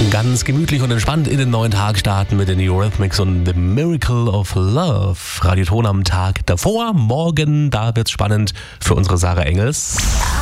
Ganz gemütlich und entspannt in den neuen Tag starten mit den Eurythmics und The Miracle of Love. Radioton am Tag davor. Morgen, da wird's spannend für unsere Sarah Engels.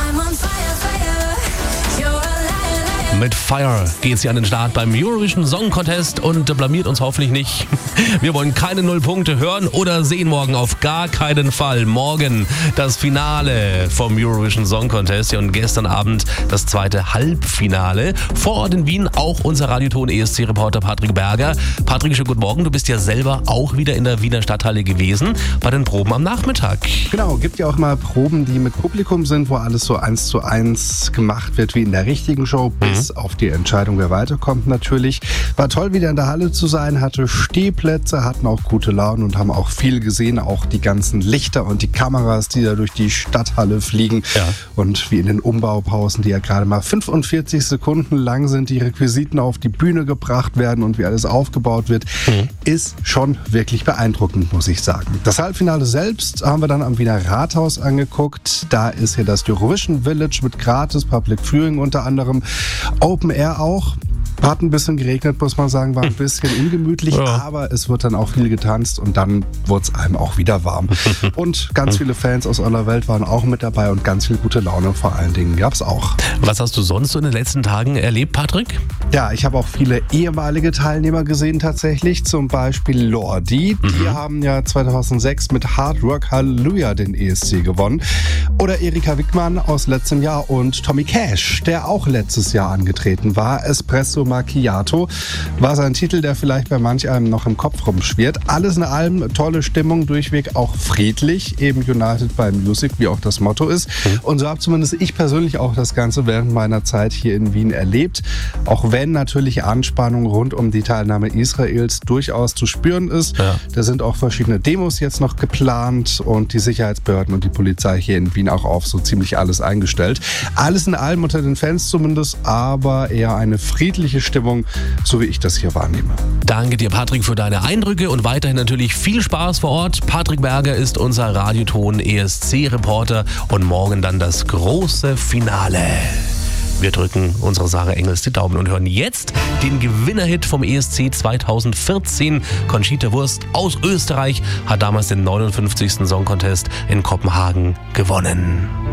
Mit Fire geht sie an den Start beim Eurovision Song Contest und blamiert uns hoffentlich nicht. Wir wollen keine 0 Punkte hören oder sehen morgen, auf gar keinen Fall. Morgen das Finale vom Eurovision Song Contest und gestern Abend das zweite Halbfinale. Vor Ort in Wien auch unser Radioton ESC-Reporter Patrick Berger. Patrick, schönen guten Morgen. Du bist ja selber auch wieder in der Wiener Stadthalle gewesen bei den Proben am Nachmittag. Genau, gibt ja auch mal Proben, die mit Publikum sind, wo alles so 1:1 gemacht wird wie in der richtigen Show, bis auf die Entscheidung, wer weiterkommt natürlich. War toll, wieder in der Halle zu sein, hatte Stehplätze, hatten auch gute Laune und haben auch viel gesehen, auch die ganzen Lichter und die Kameras, die da durch die Stadthalle fliegen. Ja. Und wie in den Umbaupausen, die ja gerade mal 45 Sekunden lang sind, die Requisiten auf die Bühne gebracht werden und wie alles aufgebaut wird, ist schon wirklich beeindruckend, muss ich sagen. Das Halbfinale selbst haben wir dann am Wiener Rathaus angeguckt. Da ist hier das Eurovision Village mit gratis Public Viewing unter anderem. Open Air auch. Hat ein bisschen geregnet, muss man sagen, war ein bisschen ungemütlich, aber es wird dann auch viel getanzt und dann wurde es einem auch wieder warm. Und ganz viele Fans aus aller Welt waren auch mit dabei und ganz viel gute Laune vor allen Dingen gab es auch. Was hast du sonst so in den letzten Tagen erlebt, Patrick? Ja, ich habe auch viele ehemalige Teilnehmer gesehen tatsächlich, zum Beispiel Lordi. Die haben ja 2006 mit Hard Rock Hallelujah den ESC gewonnen. Oder Erika Wickmann aus letztem Jahr und Tommy Cash, der auch letztes Jahr angetreten war. Espresso Macchiato war sein Titel, der vielleicht bei manch einem noch im Kopf rumschwirrt. Alles in allem tolle Stimmung, durchweg auch friedlich, eben United by Music, wie auch das Motto ist. Und so habe zumindest ich persönlich auch das Ganze während meiner Zeit hier in Wien erlebt. Auch wenn natürlich Anspannung rund um die Teilnahme Israels durchaus zu spüren ist. Ja. Da sind auch verschiedene Demos jetzt noch geplant und die Sicherheitsbehörden und die Polizei hier in Wien auch auf so ziemlich alles eingestellt. Alles in allem unter den Fans zumindest, aber eher eine friedliche Stimmung, so wie ich das hier wahrnehme. Danke dir, Patrick, für deine Eindrücke und weiterhin natürlich viel Spaß vor Ort. Patrick Berger ist unser Radioton ESC-Reporter und morgen dann das große Finale. Wir drücken unserer Sarah Engels die Daumen und hören jetzt den Gewinnerhit vom ESC 2014. Conchita Wurst aus Österreich hat damals den 59. Song Contest in Kopenhagen gewonnen.